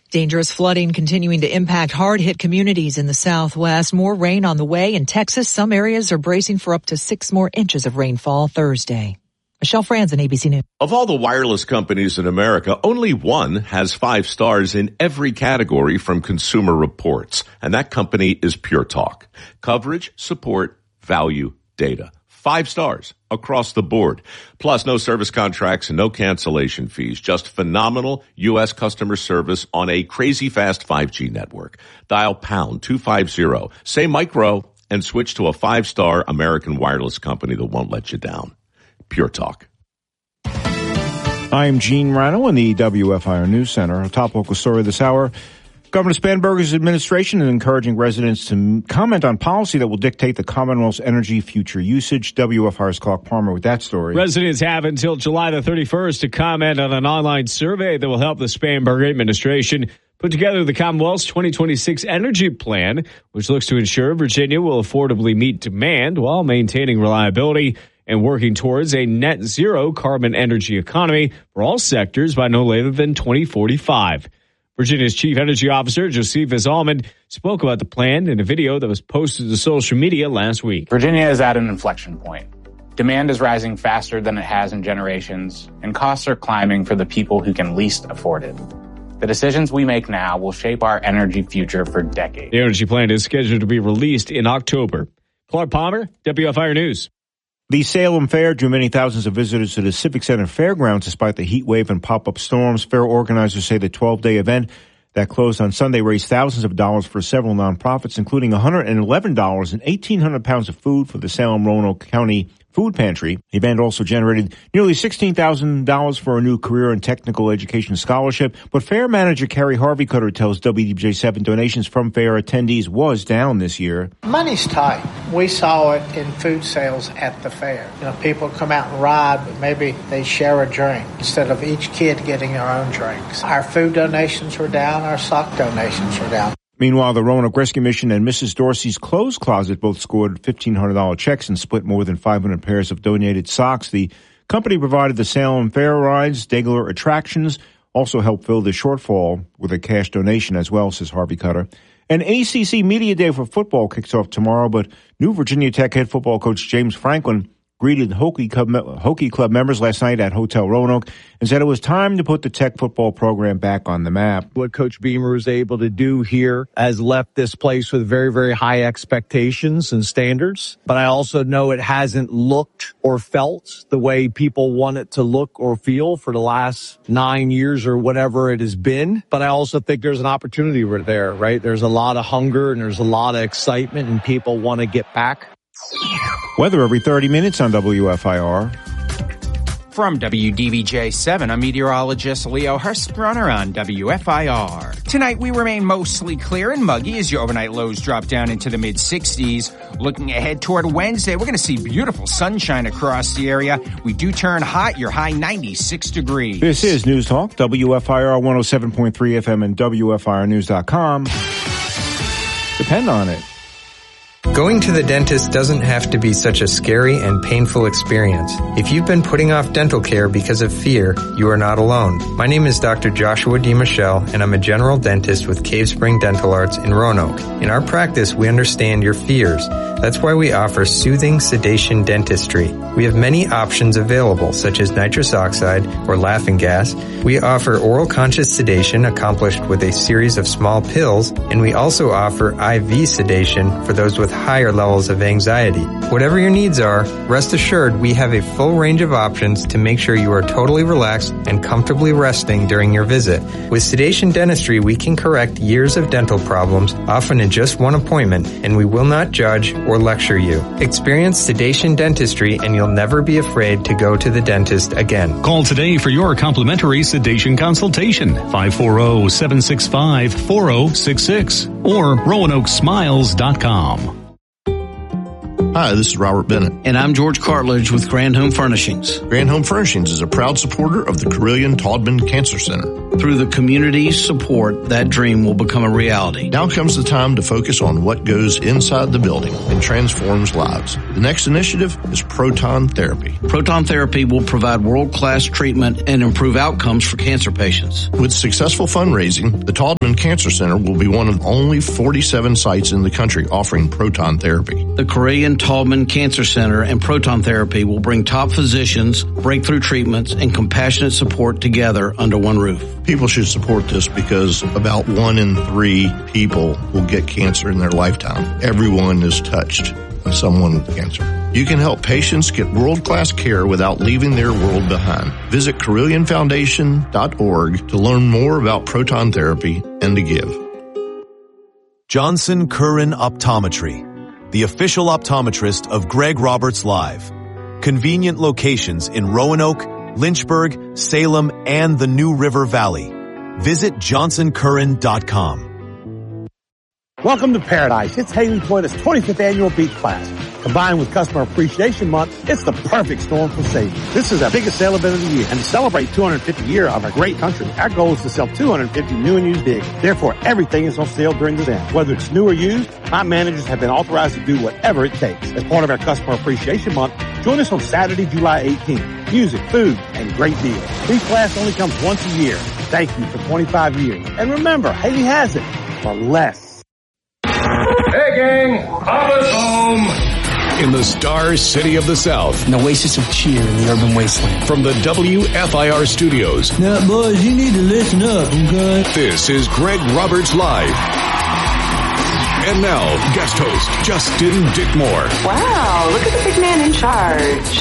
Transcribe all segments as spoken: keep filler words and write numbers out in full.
Dangerous flooding continuing to impact hard-hit communities in the Southwest. More rain on the way in Texas. Some areas are bracing for up to six more inches of rainfall Thursday. Michelle Franzen, A B C News. Of all the wireless companies in America, only one has five stars in every category from Consumer Reports, and that company is Pure Talk. Coverage, support, value, data. Five stars across the board. Plus, no service contracts and no cancellation fees. Just phenomenal U S customer service on a crazy fast five G network. Dial pound two fifty, say micro, and switch to a five-star American wireless company that won't let you down. Pure Talk. I'm Gene Rano in the W F I R News Center. A top local story this hour. Governor Spanberger's administration is encouraging residents to comment on policy that will dictate the Commonwealth's energy future usage. W F I R's Clark Palmer with that story. Residents have until July the thirty-first to comment on an online survey that will help the Spanberger administration put together the Commonwealth's twenty twenty-six energy plan, which looks to ensure Virginia will affordably meet demand while maintaining reliability and working towards a net zero carbon energy economy for all sectors by no later than twenty forty-five. Virginia's Chief Energy Officer, Josephus Almond, spoke about the plan in a video that was posted to social media last week. Virginia is at an inflection point. Demand is rising faster than it has in generations, and costs are climbing for the people who can least afford it. The decisions we make now will shape our energy future for decades. The energy plan is scheduled to be released in October. Clark Palmer, W F I R News. The Salem Fair drew many thousands of visitors to the Civic Center Fairgrounds despite the heat wave and pop-up storms. Fair organizers say the twelve-day event that closed on Sunday raised thousands of dollars for several nonprofits, including one hundred eleven dollars and eighteen hundred pounds of food for the Salem-Roanoke County Food Pantry. The event also generated nearly sixteen thousand dollars for a new career and technical education scholarship. But Fair manager Carrie Harvey Cutter tells W D B J seven donations from Fair attendees was down this year. Money's tight. We saw it in food sales at the fair. You know, people come out and ride, but maybe they share a drink instead of each kid getting their own drinks. Our food donations were down. Our sock donations were down. Meanwhile, the Roanoke Rescue Mission and Missus Dorsey's Clothes Closet both scored fifteen hundred dollars checks and split more than five hundred pairs of donated socks. The company provided the Salem Fair rides, Degler attractions, also helped fill the shortfall with a cash donation as well, says Harvey Cutter. An A C C Media Day for football kicks off tomorrow, but new Virginia Tech head football coach James Franklin greeted Hokie Club, Hokie Club members last night at Hotel Roanoke and said it was time to put the Tech football program back on the map. What Coach Beamer was able to do here has left this place with very, very high expectations and standards. But I also know it hasn't looked or felt the way people want it to look or feel for the last nine years or whatever it has been. But I also think there's an opportunity there, right? There's a lot of hunger and there's a lot of excitement and people want to get back. Weather every thirty minutes on W F I R. From W D B J seven, I'm meteorologist Leo Hurst-Brunner on W F I R. Tonight we remain mostly clear and muggy as your overnight lows drop down into the mid sixties. Looking ahead toward Wednesday, we're going to see beautiful sunshine across the area. We do turn hot, your high ninety-six degrees. This is News Talk, W F I R one oh seven point three F M and W F I R news dot com. Depend on it. Going to the dentist doesn't have to be such a scary and painful experience. If you've been putting off dental care because of fear, you are not alone. My name is Doctor Joshua DiMichele, and I'm a general dentist with Cave Spring Dental Arts in Roanoke. In our practice, we understand your fears. That's why we offer soothing sedation dentistry. We have many options available, such as nitrous oxide or laughing gas. We offer oral conscious sedation accomplished with a series of small pills, and we also offer I V sedation for those with higher levels of anxiety. Whatever your needs are, rest assured we have a full range of options to make sure you are totally relaxed and comfortably resting during your visit. With sedation dentistry, we can correct years of dental problems, often in just one appointment, and we will not judge or lecture you. Experience sedation dentistry and you'll never be afraid to go to the dentist again. Call today for your complimentary sedation consultation. five four zero, seven six five, four zero six six or roanoke smiles dot com. Hi, this is Robert Bennett. And I'm George Cartledge with Grand Home Furnishings. Grand Home Furnishings is a proud supporter of the Carilion Taubman Cancer Center. Through the community's support, that dream will become a reality. Now comes the time to focus on what goes inside the building and transforms lives. The next initiative is proton therapy. Proton therapy will provide world-class treatment and improve outcomes for cancer patients. With successful fundraising, the Taubman Cancer Center will be one of only forty-seven sites in the country offering proton therapy. The Korean Taubman Cancer Center and proton therapy will bring top physicians, breakthrough treatments, and compassionate support together under one roof. People should support this because about one in three people will get cancer in their lifetime. Everyone is touched by someone with cancer. You can help patients get world-class care without leaving their world behind. Visit Carilion Foundation dot org to learn more about proton therapy and to give. Johnson Curran Optometry, the official optometrist of Greg Roberts Live. Convenient locations in Roanoke, Lynchburg, Salem, and the New River Valley. Visit Johnson Curran dot com. Welcome to Paradise. It's Haley Toyota's twenty-fifth annual beach class. Combined with Customer Appreciation Month, it's the perfect storm for savings. This is our biggest sale event of the year. And to celebrate two hundred fifty years of our great country, our goal is to sell two hundred fifty new and used vehicles. Therefore, everything is on sale during the event. Whether it's new or used, my managers have been authorized to do whatever it takes. As part of our Customer Appreciation Month, join us on Saturday, July eighteenth. Music, food, and great deals. Beach class only comes once a year. Thank you for twenty-five years. And remember, Haley has it for less. Hey, gang, Papa's home. In the Star City of the South. An oasis of cheer in the urban wasteland. From the W F I R studios. Now, boys, you need to listen up, okay? This is Greg Roberts Live. And now, guest host, Justin Dickmore. Wow, look at the big man in charge.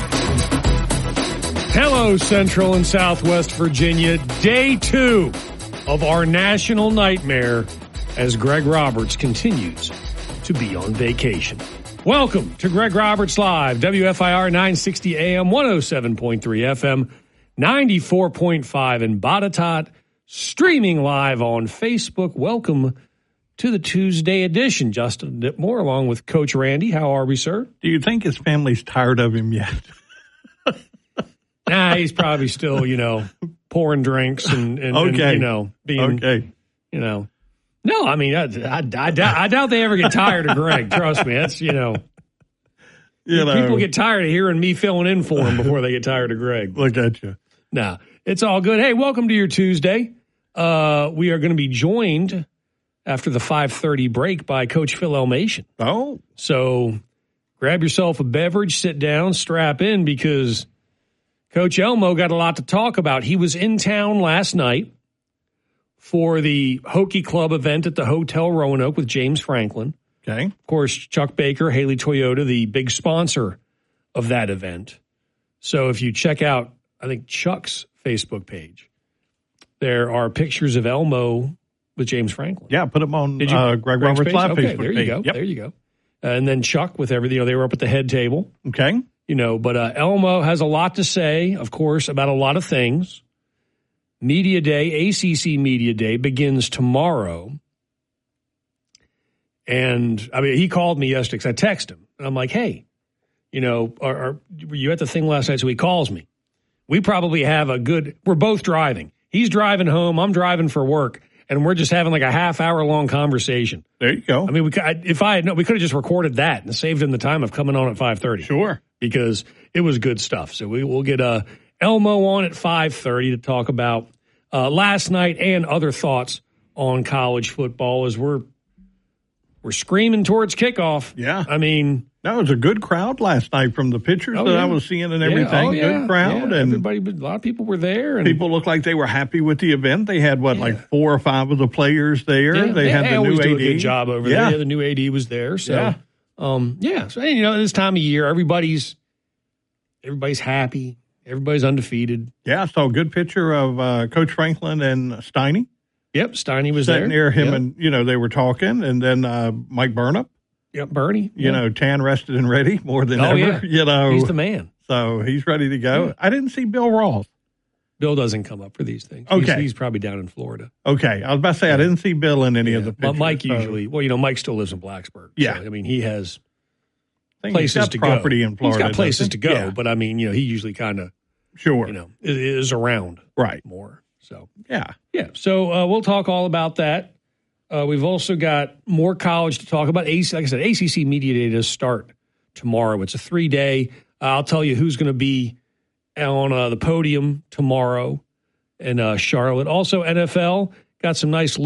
Hello, Central and Southwest Virginia. Day two of our national nightmare as Greg Roberts continues to be on vacation. Welcome to Greg Roberts Live, W F I R nine sixty A M, one oh seven point three F M, ninety-four point five in Botetourt, streaming live on Facebook. Welcome to the Tuesday edition. Justin Dittmore along with Coach Randy. How are we, sir? Do you think his family's tired of him yet? Nah, he's probably still, you know, pouring drinks and, and, okay. and you know, being, okay. you know. No, I mean, I, I, I, doubt, I doubt they ever get tired of Greg. Trust me. That's, you know, you know, people get tired of hearing me filling in for him before they get tired of Greg. Look at you. Nah, it's all good. Hey, welcome to your Tuesday. Uh, we are going to be joined after the five thirty break by Coach Phil Elmation. Oh. So grab yourself a beverage, sit down, strap in, because Coach Elmo got a lot to talk about. He was in town last night for the Hokie Club event at the Hotel Roanoke with James Franklin. Okay. Of course, Chuck Baker, Haley Toyota, the big sponsor of that event. So if you check out, I think, Chuck's Facebook page, there are pictures of Elmo with James Franklin. Yeah, put them on Did you, uh, Greg Roberts page? Live okay, Facebook there you page. go. Yep. There you go. Uh, and then Chuck with everything. You know, they were up at the head table. Okay. You know, but uh, Elmo has a lot to say, of course, about a lot of things. Media Day, A C C Media Day, begins tomorrow. And, I mean, he called me yesterday because I texted him. And I'm like, hey, you know, are, are, were you at the thing last night? So he calls me. We probably have a good, we're both driving. He's driving home. I'm driving for work. And we're just having like a half hour long conversation. There you go. I mean, we if I had no, we could have just recorded that and saved him the time of coming on at five thirty. Sure. Because it was good stuff. So we will get uh, Elmo on at five thirty to talk about uh, last night and other thoughts on college football as we're we're screaming towards kickoff. Yeah. I mean, that was a good crowd last night from the pictures oh, that yeah. I was seeing and yeah. everything. Oh, yeah. Good crowd. Yeah. And everybody, a lot of people were there. And people looked like they were happy with the event. They had, what, yeah. like four or five of the players there. Yeah. They, they had they the always new do A D. a good job over yeah. there. Yeah, the new A D was there. So, yeah. Um, yeah. So, you know, this time of year, everybody's everybody's happy. Everybody's undefeated. Yeah, I saw a good picture of uh, Coach Franklin and Steiny. Yep, Steiny was Sitting there. near him, yep. and, you know, they were talking. And then uh, Mike Burnup. Yep, Bernie. You yeah. know, tan, rested, and ready more than oh, ever. Yeah. You know, he's the man. So he's ready to go. Yeah. I didn't see Bill Ross. Bill doesn't come up for these things. Okay. He's, he's probably down in Florida. Okay. I was about to say, yeah. I didn't see Bill in any yeah. of the pictures. But Mike so. usually, well, you know, Mike still lives in Blacksburg. Yeah. So, I mean, he has I places he's got to property go. in Florida. He's got places to go, yeah. but I mean, you know, he usually kind of, sure, you know, is, is around right more. So yeah, yeah. So uh, we'll talk all about that. Uh, we've also got more college to talk about. A C, like I said, A C C Media Day does start tomorrow. It's a three day. Uh, I'll tell you who's going to be on uh, the podium tomorrow in uh, Charlotte. Also, N F L got some nice